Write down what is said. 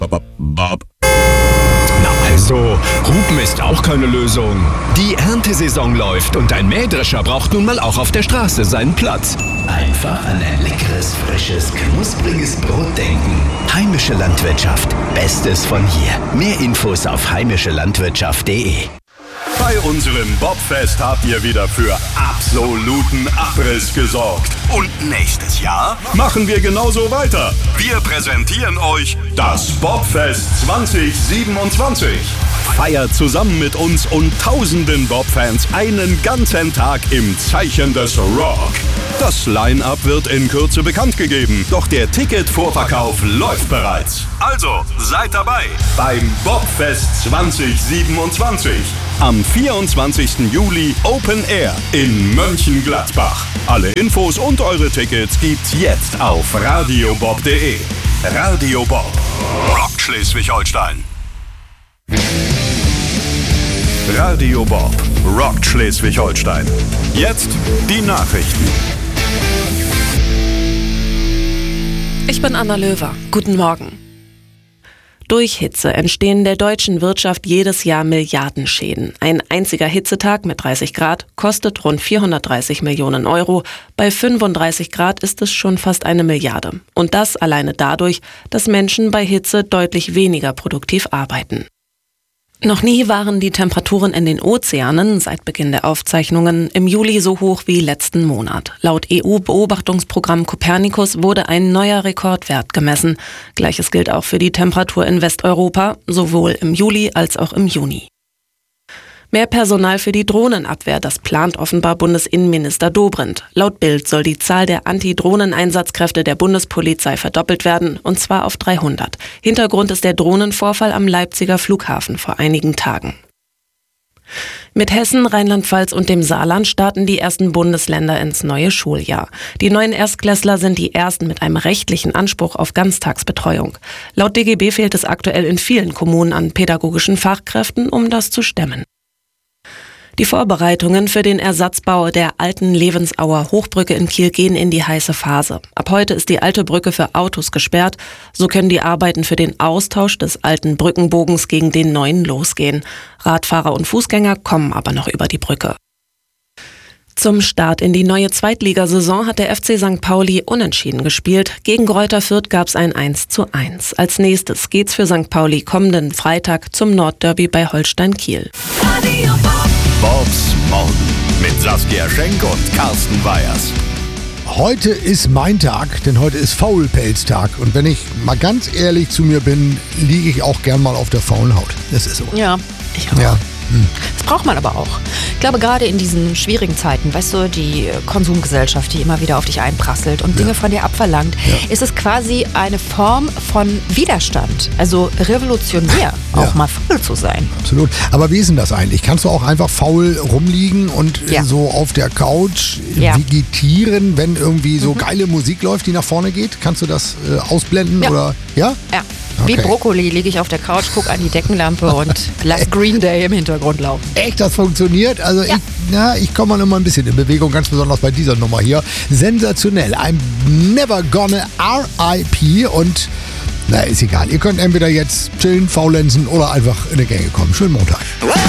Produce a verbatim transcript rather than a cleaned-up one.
Bob, Bob. Na also, Hupen ist auch keine Lösung. Die Erntesaison läuft und ein Mähdrescher braucht nun mal auch auf der Straße seinen Platz. Einfach an ein leckeres, frisches, knuspriges Brot denken. Heimische Landwirtschaft. Bestes von hier. Mehr Infos auf heimische landwirtschaft punkt de. Bei unserem Bobfest habt ihr wieder für absoluten Abriss gesorgt. Und nächstes Jahr Machen wir genauso weiter. Wir präsentieren euch das Bobfest zwanzig siebenundzwanzig. Feiert zusammen mit uns und tausenden Bobfans einen ganzen Tag im Zeichen des Rock. Das Line-Up wird in Kürze bekannt gegeben, doch der Ticketvorverkauf läuft bereits. Also seid dabei beim Bobfest zwanzig siebenundzwanzig. Am vierundzwanzigsten Juli Open Air in Mönchengladbach. Alle Infos und eure Tickets gibt's jetzt auf radiobob punkt de. Radio Bob, Rock Schleswig-Holstein. Radio Bob, Rock Schleswig-Holstein. Jetzt die Nachrichten. Ich bin Anna Löwer. Guten Morgen. Durch Hitze entstehen der deutschen Wirtschaft jedes Jahr Milliardenschäden. Ein einziger Hitzetag mit dreißig Grad kostet rund vierhundertdreißig Millionen Euro. Bei fünfunddreißig Grad ist es schon fast eine Milliarde. Und das alleine dadurch, dass Menschen bei Hitze deutlich weniger produktiv arbeiten. Noch nie waren die Temperaturen in den Ozeanen seit Beginn der Aufzeichnungen im Juli so hoch wie letzten Monat. Laut E U-Beobachtungsprogramm Copernicus wurde ein neuer Rekordwert gemessen. Gleiches gilt auch für die Temperatur in Westeuropa, sowohl im Juli als auch im Juni. Mehr Personal für die Drohnenabwehr, das plant offenbar Bundesinnenminister Dobrindt. Laut Bild soll die Zahl der Anti-Drohnen-Einsatzkräfte der Bundespolizei verdoppelt werden, und zwar auf dreihundert. Hintergrund ist der Drohnenvorfall am Leipziger Flughafen vor einigen Tagen. Mit Hessen, Rheinland-Pfalz und dem Saarland starten die ersten Bundesländer ins neue Schuljahr. Die neuen Erstklässler sind die ersten mit einem rechtlichen Anspruch auf Ganztagsbetreuung. Laut D G B fehlt es aktuell in vielen Kommunen an pädagogischen Fachkräften, um das zu stemmen. Die Vorbereitungen für den Ersatzbau der alten Levensauer Hochbrücke in Kiel gehen in die heiße Phase. Ab heute ist die alte Brücke für Autos gesperrt. So können die Arbeiten für den Austausch des alten Brückenbogens gegen den neuen losgehen. Radfahrer und Fußgänger kommen aber noch über die Brücke. Zum Start in die neue Zweitligasaison hat der F C Sankt Pauli unentschieden gespielt. Gegen Greuther Fürth gab es ein eins zu eins. Als nächstes geht's für Sankt Pauli kommenden Freitag zum Nordderby bei Holstein Kiel. Bobs Morgen mit Saskia Schenk und Carsten Weyers. Heute ist mein Tag, denn heute ist Faulpelztag. Und wenn ich mal ganz ehrlich zu mir bin, liege ich auch gern mal auf der faulen Haut. Das ist so. Ja, ich auch. Ja. Das braucht man aber auch. Ich glaube, gerade in diesen schwierigen Zeiten, weißt du, die Konsumgesellschaft, die immer wieder auf dich einprasselt und Dinge Ja. von dir abverlangt, Ja. ist es quasi eine Form von Widerstand. Also revolutionär, auch Ja. mal faul zu sein. Absolut. Aber wie ist denn das eigentlich? Kannst du auch einfach faul rumliegen und äh, Ja. so auf der Couch Ja. vegetieren, wenn irgendwie so geile Musik läuft, die nach vorne geht? Kannst du das äh, ausblenden? Ja. Oder? Ja? Ja. Wie Okay. Brokkoli liege ich auf der Couch, gucke an die Deckenlampe und lass Green Day im Hintergrund laufen. Echt, das funktioniert? Also Ja. ich, na, ich komme mal immer ein bisschen in Bewegung, ganz besonders bei dieser Nummer hier. Sensationell. I'm never gonna R I P und na, ist egal. Ihr könnt entweder jetzt chillen, faulenzen oder einfach in die Gänge kommen. Schönen Montag.